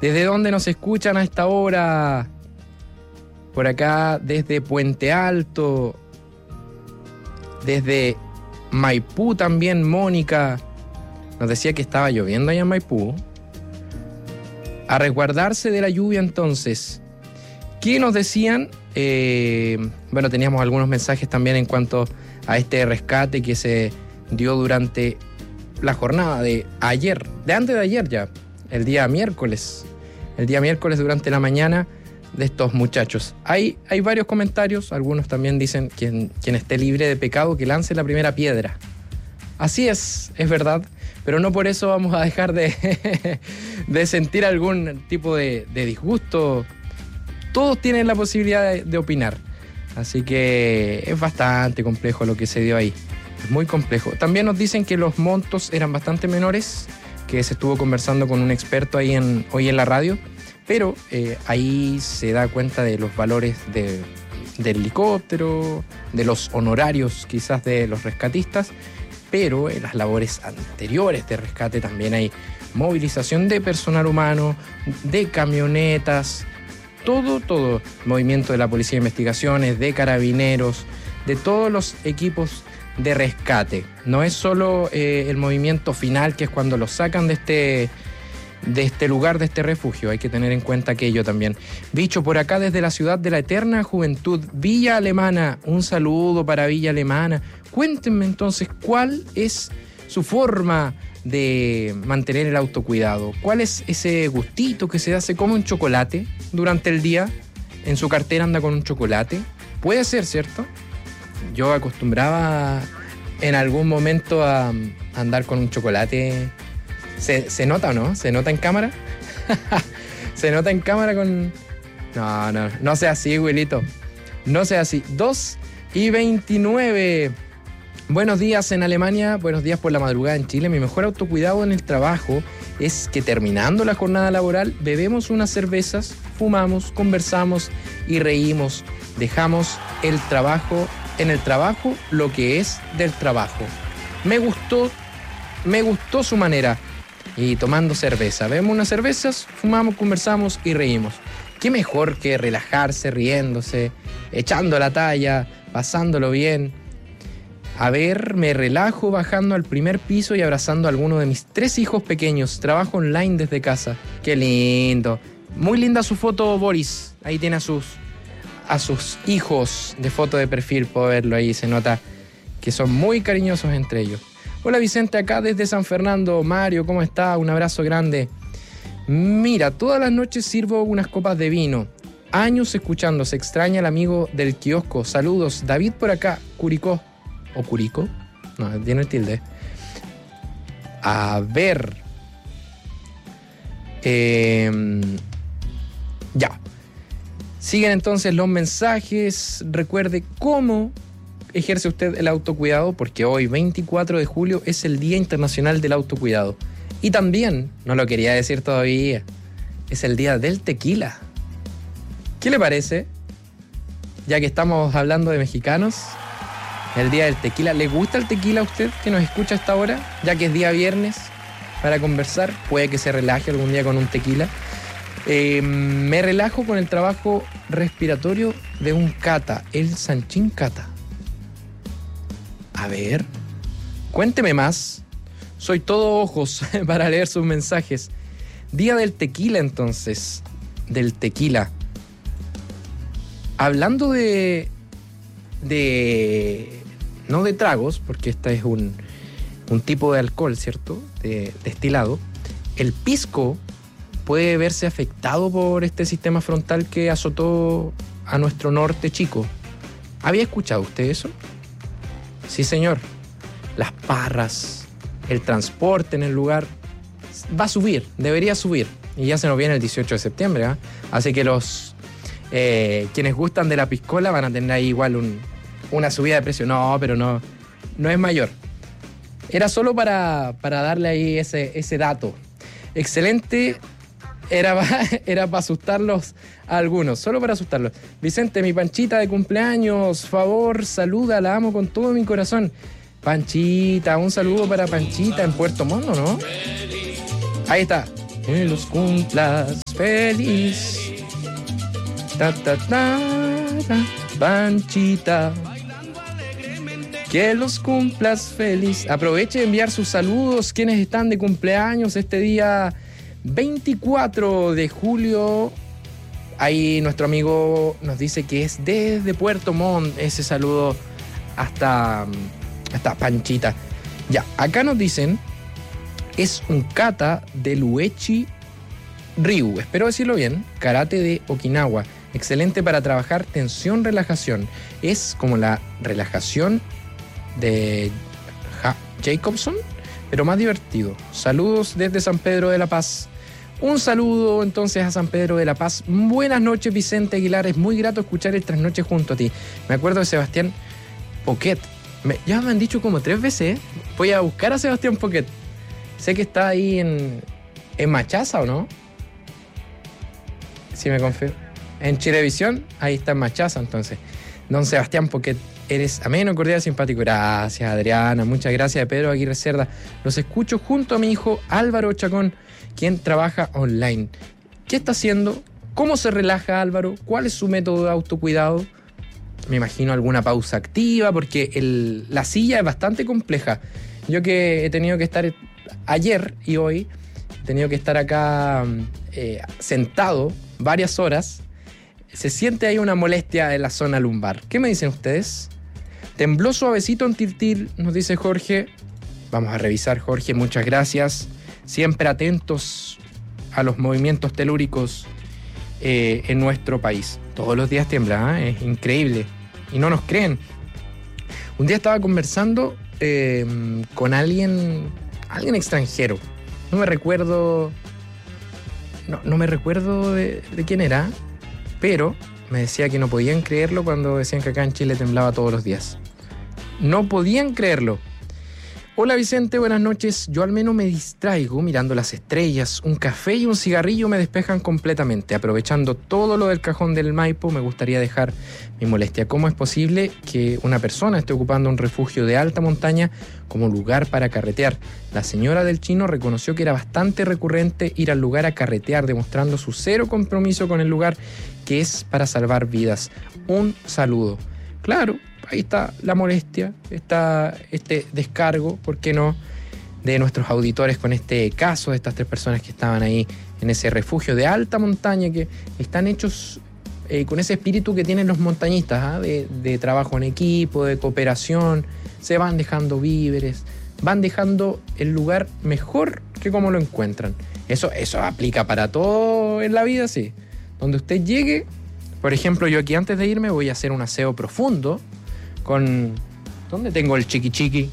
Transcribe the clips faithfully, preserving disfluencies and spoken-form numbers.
¿Desde dónde nos escuchan a esta hora? Por acá, desde Puente Alto, desde Maipú también, Mónica. Nos decía que estaba lloviendo allá en Maipú. A resguardarse de la lluvia entonces. ¿Qué nos decían? Eh, bueno, teníamos algunos mensajes también en cuanto a este rescate que se dio durante la jornada de ayer, de antes de ayer ya, el día miércoles. El día miércoles durante la mañana de estos muchachos. Hay, hay varios comentarios, algunos también dicen quien, quien esté libre de pecado que lance la primera piedra. Así es, es verdad, pero no por eso vamos a dejar de, de sentir algún tipo de, de disgusto. Todos tienen la posibilidad de, de opinar, así que es bastante complejo lo que se dio ahí, es muy complejo. También nos dicen que los montos eran bastante menores, que se estuvo conversando con un experto ahí en, hoy en la radio, pero eh, ahí se da cuenta de los valores de, del helicóptero, de los honorarios quizás de los rescatistas, pero en las labores anteriores de rescate también hay movilización de personal humano, de camionetas, todo, todo, movimiento de la Policía de Investigaciones, de Carabineros, de todos los equipos de rescate. No es solo eh, el movimiento final, que es cuando los sacan de este, de este lugar, de este refugio. Hay que tener en cuenta aquello también. Bicho, por acá desde la ciudad de la eterna juventud, Villa Alemana. Un saludo para Villa Alemana. Cuéntenme entonces, ¿cuál es su forma de mantener el autocuidado? ¿Cuál es ese gustito que se da? ¿Se come un chocolate durante el día? ¿En su cartera anda con un chocolate? Puede ser, ¿cierto? Yo acostumbraba en algún momento a andar con un chocolate. ¿Se, se nota o no? ¿Se nota en cámara? ¿Se nota en cámara con...? No, no, no sea así, Wilito. No sea así. dos y veintinueve. Buenos días en Alemania, buenos días por la madrugada en Chile. Mi mejor autocuidado en el trabajo es que terminando la jornada laboral bebemos unas cervezas, fumamos, conversamos y reímos. Dejamos el trabajo en el trabajo lo que es del trabajo. Me gustó, me gustó su manera. Y tomando cerveza, bebemos unas cervezas, fumamos, conversamos y reímos. Qué mejor que relajarse, riéndose, echando la talla, pasándolo bien. A ver, me relajo bajando al primer piso y abrazando a alguno de mis tres hijos pequeños. Trabajo online desde casa. Qué lindo. Muy linda su foto, Boris. Ahí tiene a sus, a sus hijos de foto de perfil. Puedo verlo ahí, se nota que son muy cariñosos entre ellos. Hola Vicente, acá desde San Fernando. Mario, ¿cómo está? Un abrazo grande. Mira, todas las noches sirvo unas copas de vino. Años escuchando, se extraña el amigo del kiosco. Saludos, David por acá, Curicó. ¿O Curico? No, tiene el tilde. A ver. Eh, ya. Siguen entonces los mensajes. Recuerde cómo ejerce usted el autocuidado, porque hoy, veinticuatro de julio, es el Día Internacional del Autocuidado. Y también, no lo quería decir todavía, es el Día del Tequila. ¿Qué le parece? Ya que estamos hablando de mexicanos, el Día del Tequila. ¿Le gusta el tequila a usted que nos escucha a esta hora? Ya que es día viernes para conversar, puede que se relaje algún día con un tequila. Eh, me relajo con el trabajo respiratorio de un kata, el Sanchín Kata. A ver, cuénteme más. Soy todo ojos para leer sus mensajes. Día del tequila, entonces. Del tequila. Hablando de... de... no de tragos, porque este es un, un tipo de alcohol, ¿cierto? De destilado. El pisco puede verse afectado por este sistema frontal que azotó a nuestro norte chico. ¿Había escuchado usted eso? Sí, señor. Las parras, el transporte en el lugar, va a subir, debería subir. Y ya se nos viene el dieciocho de septiembre, ¿eh? Así que los eh, quienes gustan de la piscola van a tener ahí igual un, una subida de precio. No, pero no, no es mayor. Era solo para, para darle ahí ese, ese dato. Excelente. Era, era para asustarlos a algunos, solo para asustarlos. Vicente, mi Panchita de cumpleaños, favor, saluda, la amo con todo mi corazón. Panchita, un saludo para Panchita en Puerto Montt, ¿no? Ahí está. que los cumplas feliz. Ta, ta, ta, ta, Panchita, que los cumplas feliz. Aproveche de enviar sus saludos quienes están de cumpleaños este día veinticuatro de julio. Ahí nuestro amigo nos dice que es desde Puerto Montt. Ese saludo hasta, hasta Panchita. Ya, acá nos dicen, es un kata del Uechi Ryu, espero decirlo bien, karate de Okinawa. Excelente para trabajar tensión, relajación. Es como la relajación de ja- Jacobson, pero más divertido. Saludos desde San Pedro de la Paz. Un saludo entonces a San Pedro de la Paz. Buenas noches, Vicente Aguilar. Es muy grato escuchar el Trasnoche junto a ti. Me acuerdo de Sebastián Poquet. Me, ya me han dicho como tres veces. ¿eh? Voy a buscar a Sebastián Poquet. Sé que está ahí en, en Machaza, ¿o no? Si me confirmo. En Chilevisión, ahí está en Machaza, entonces. Don Sebastián Poquet, eres ameno, cordial, simpático. Gracias, Adriana. Muchas gracias, Pedro Aguirre Cerda. Los escucho junto a mi hijo Álvaro Chacón, quien trabaja online. ¿Qué está haciendo? ¿Cómo se relaja Álvaro? ¿Cuál es su método de autocuidado? Me imagino alguna pausa activa, porque el, la silla es bastante compleja. Yo que he tenido que estar ayer y hoy, he tenido que estar acá eh, sentado varias horas. Se siente ahí una molestia en la zona lumbar. ¿Qué me dicen ustedes? Tembló suavecito en Tiltil, nos dice Jorge. Vamos a revisar, Jorge, muchas gracias. Siempre atentos a los movimientos telúricos eh, en nuestro país. Todos los días tiembla, ¿eh? Es increíble. Y no nos creen. Un día estaba conversando eh, con alguien, alguien extranjero. No me recuerdo... No, no me recuerdo de, de quién era, pero me decía que no podían creerlo cuando decían que acá en Chile temblaba todos los días. No podían creerlo. Hola Vicente, buenas noches. Yo al menos me distraigo mirando las estrellas. Un café y un cigarrillo me despejan completamente. Aprovechando todo lo del cajón del Maipo, me gustaría dejar mi molestia. ¿Cómo es posible que una persona esté ocupando un refugio de alta montaña como lugar para carretear? La señora del Chino reconoció que era bastante recurrente ir al lugar a carretear, demostrando su cero compromiso con el lugar, que es para salvar vidas. Un saludo. Claro, ahí está la molestia, está este descargo, ¿por qué no?, de nuestros auditores con este caso de estas tres personas que estaban ahí en ese refugio de alta montaña, que están hechos eh, con ese espíritu que tienen los montañistas, ¿eh? de, de trabajo en equipo, de cooperación, se van dejando víveres, van dejando el lugar mejor que como lo encuentran. Eso, eso aplica para todo en la vida, sí. Donde usted llegue, por ejemplo, yo aquí antes de irme voy a hacer un aseo profundo con... ¿Dónde tengo el chiqui chiqui?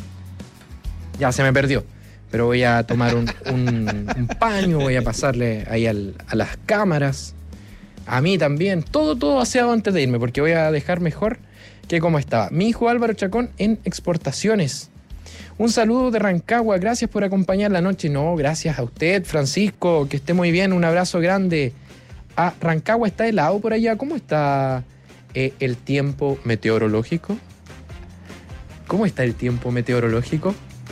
Ya se me perdió. Pero voy a tomar un, un, un paño, voy a pasarle ahí al, a las cámaras, a mí también. Todo, todo aseado antes de irme, porque voy a dejar mejor que como estaba. Mi hijo Álvaro Chacón en Exportaciones. Un saludo de Rancagua, gracias por acompañar la noche. No, gracias a usted, Francisco, que esté muy bien, un abrazo grande. Ah, Rancagua está helado por allá. ¿Cómo está eh, el tiempo meteorológico? ¿Cómo está el tiempo meteorológico?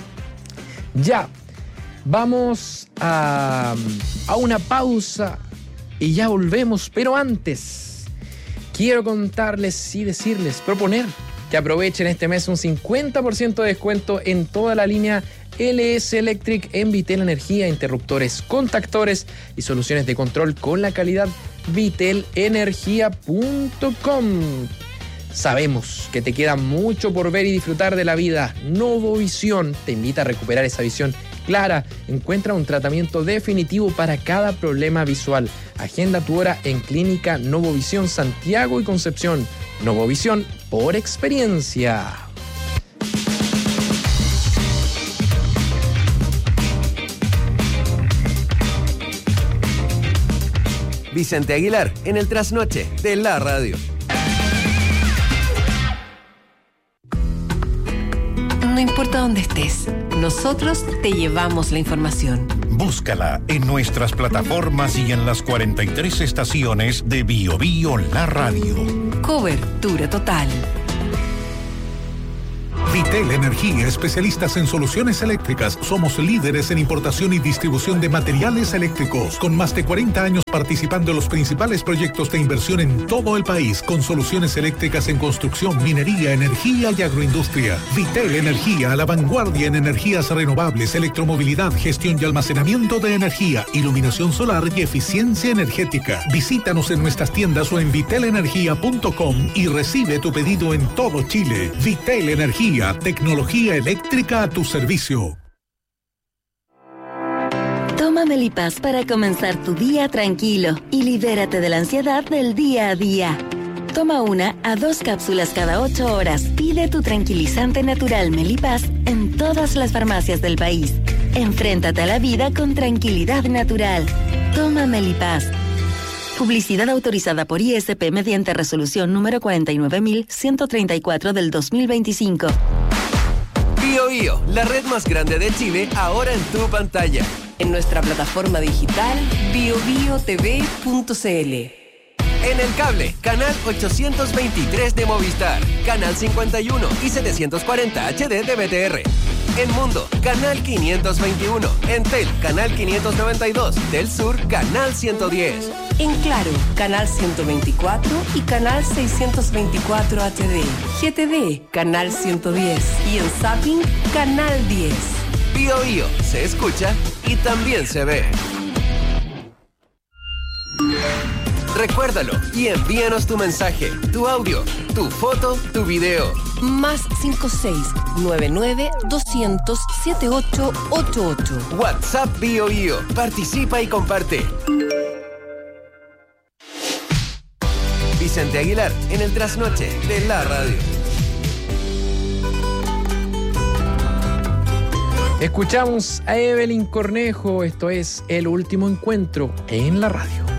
Ya, vamos a, a una pausa y ya volvemos. Pero antes, quiero contarles y decirles, proponer que aprovechen este mes un cincuenta por ciento de descuento en toda la línea L S Electric en Vitel Energía, interruptores, contactores y soluciones de control con la calidad vitel energía punto com. Sabemos que te queda mucho por ver y disfrutar de la vida. Novovisión te invita a recuperar esa visión clara. Encuentra un tratamiento definitivo para cada problema visual. Agenda tu hora en Clínica Novovisión Santiago y Concepción. Novovisión por experiencia. Vicente Aguilar en el Trasnoche de la Radio. No importa dónde estés, nosotros te llevamos la información. Búscala en nuestras plataformas y en las cuarenta y tres estaciones de Bio Bio La Radio. Cobertura total. Vitel Energía, especialistas en soluciones eléctricas. Somos líderes en importación y distribución de materiales eléctricos, con más de cuarenta años participando en los principales proyectos de inversión en todo el país, con soluciones eléctricas en construcción, minería, energía y agroindustria. Vitel Energía, a la vanguardia en energías renovables, electromovilidad, gestión y almacenamiento de energía, iluminación solar y eficiencia energética. Visítanos en nuestras tiendas o en vitel energía punto com y recibe tu pedido en todo Chile. Vitel Energía, tecnología eléctrica a tu servicio. Toma Melipaz para comenzar tu día tranquilo y libérate de la ansiedad del día a día. Toma una a dos cápsulas cada ocho horas. Pide tu tranquilizante natural Melipaz en todas las farmacias del país. Enfréntate a la vida con tranquilidad natural. Toma Melipaz. Publicidad autorizada por I S P mediante resolución número cuarenta y nueve mil ciento treinta y cuatro del dos mil veinticinco. Bio Bio, la red más grande de Chile, ahora en tu pantalla. En nuestra plataforma digital bio bio t v punto c l. En el cable, canal ochocientos veintitrés de Movistar, canal cincuenta y uno y setecientos cuarenta H D de B T R. En Mundo, canal quinientos veintiuno. En Tel, canal quinientos noventa y dos. Del Sur, canal ciento diez. En Claro, canal ciento veinticuatro y canal seiscientos veinticuatro H D. G T D, canal ciento diez. Y en Zapping, canal diez. Bio Bio, se escucha y también se ve. Recuérdalo y envíanos tu mensaje, tu audio, tu foto, tu video. Más cinco seis nueve nueve doscientos setenta y ocho ochenta y ocho. WhatsApp Bio Bio. Participa y comparte. Vicente Aguilar en el trasnoche de la radio. Escuchamos a Evelyn Cornejo. Esto es El Último Encuentro en la radio.